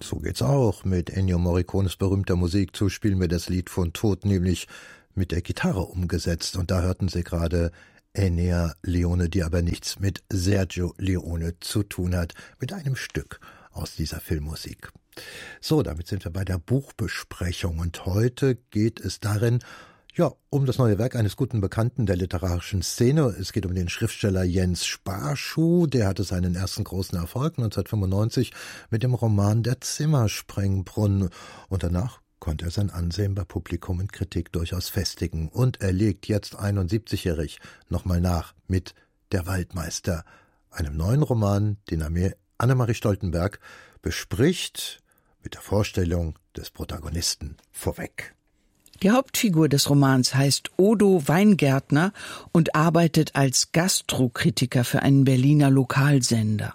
So geht's auch mit Ennio Morricones berühmter Musik. So spielen wir das Lied von Tod, nämlich mit der Gitarre umgesetzt. Und da hörten Sie gerade Ennio Leone, die aber nichts mit Sergio Leone zu tun hat, mit einem Stück aus dieser Filmmusik. So, damit sind wir bei der Buchbesprechung. Und heute geht es darin um das neue Werk eines guten Bekannten der literarischen Szene. Es geht um den Schriftsteller Jens Sparschuh. Der hatte seinen ersten großen Erfolg 1995 mit dem Roman Der Zimmersprengbrunnen. Und danach konnte er sein Ansehen bei Publikum und Kritik durchaus festigen. Und er legt jetzt 71-jährig nochmal nach mit Der Waldmeister, einem neuen Roman, den Annemarie Stoltenberg bespricht, mit der Vorstellung des Protagonisten vorweg. Die Hauptfigur des Romans heißt Odo Weingärtner und arbeitet als Gastrokritiker für einen Berliner Lokalsender.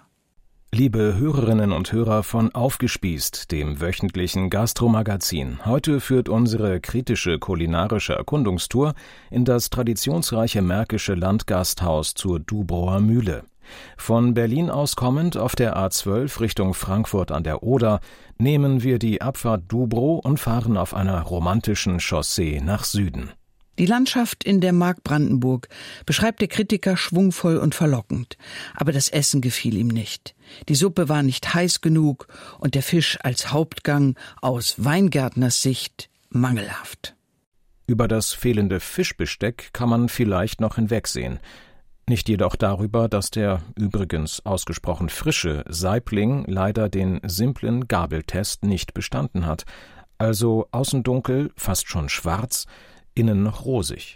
Liebe Hörerinnen und Hörer von Aufgespießt, dem wöchentlichen Gastromagazin. Heute führt unsere kritische kulinarische Erkundungstour in das traditionsreiche märkische Landgasthaus zur Dubrower Mühle. Von Berlin aus kommend auf der A12 Richtung Frankfurt an der Oder nehmen wir die Abfahrt Dubrow und fahren auf einer romantischen Chaussee nach Süden. Die Landschaft in der Mark Brandenburg beschreibt der Kritiker schwungvoll und verlockend. Aber das Essen gefiel ihm nicht. Die Suppe war nicht heiß genug und der Fisch als Hauptgang aus Weingärtners Sicht mangelhaft. Über das fehlende Fischbesteck kann man vielleicht noch hinwegsehen. Nicht jedoch darüber, dass der übrigens ausgesprochen frische Saibling leider den simplen Gabeltest nicht bestanden hat. Also außen dunkel, fast schon schwarz, innen noch rosig.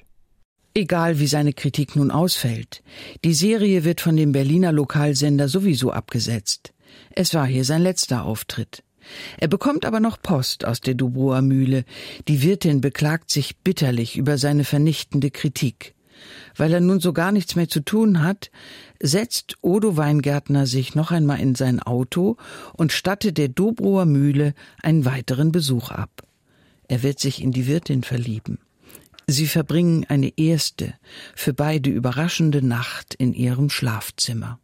Egal wie seine Kritik nun ausfällt, die Serie wird von dem Berliner Lokalsender sowieso abgesetzt. Es war hier sein letzter Auftritt. Er bekommt aber noch Post aus der Dubrower Mühle. Die Wirtin beklagt sich bitterlich über seine vernichtende Kritik. Weil er nun so gar nichts mehr zu tun hat, setzt Odo Weingärtner sich noch einmal in sein Auto und stattet der Dubrower Mühle einen weiteren Besuch ab. Er wird sich in die Wirtin verlieben. Sie verbringen eine erste, für beide überraschende Nacht in ihrem Schlafzimmer.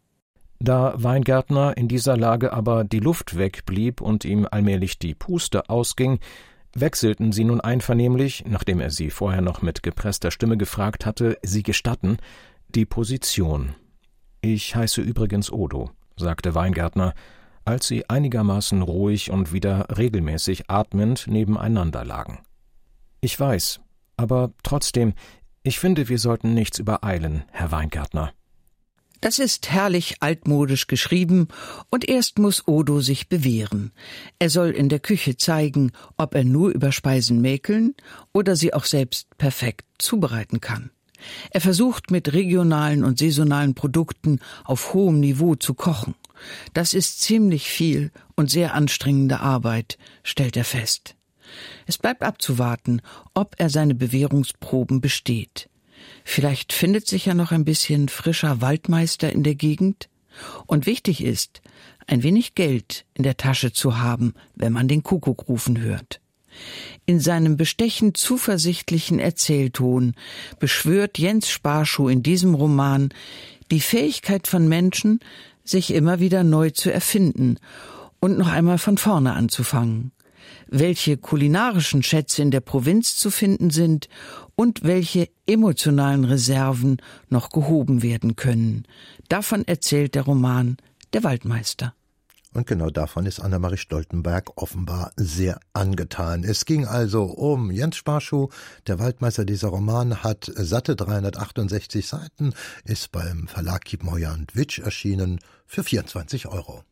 Da Weingärtner in dieser Lage aber die Luft wegblieb und ihm allmählich die Puste ausging, wechselten sie nun einvernehmlich, nachdem er sie vorher noch mit gepresster Stimme gefragt hatte, sie gestatten, die Position. »Ich heiße übrigens Odo«, sagte Weingärtner, als sie einigermaßen ruhig und wieder regelmäßig atmend nebeneinander lagen. »Ich weiß, aber trotzdem, ich finde, wir sollten nichts übereilen, Herr Weingärtner.« Das ist herrlich altmodisch geschrieben und erst muss Odo sich bewähren. Er soll in der Küche zeigen, ob er nur über Speisen mäkeln oder sie auch selbst perfekt zubereiten kann. Er versucht mit regionalen und saisonalen Produkten auf hohem Niveau zu kochen. Das ist ziemlich viel und sehr anstrengende Arbeit, stellt er fest. Es bleibt abzuwarten, ob er seine Bewährungsproben besteht. Vielleicht findet sich ja noch ein bisschen frischer Waldmeister in der Gegend. Und wichtig ist, ein wenig Geld in der Tasche zu haben, wenn man den Kuckuck rufen hört. In seinem bestechend zuversichtlichen Erzählton beschwört Jens Sparschuh in diesem Roman die Fähigkeit von Menschen, sich immer wieder neu zu erfinden und noch einmal von vorne anzufangen. Welche kulinarischen Schätze in der Provinz zu finden sind und welche emotionalen Reserven noch gehoben werden können. Davon erzählt der Roman Der Waldmeister. Und genau davon ist Annemarie Stoltenberg offenbar sehr angetan. Es ging also um Jens Sparschuh. Der Waldmeister. Dieser Roman hat satte 368 Seiten, ist beim Verlag Kiepenheuer & Witsch erschienen für 24 €.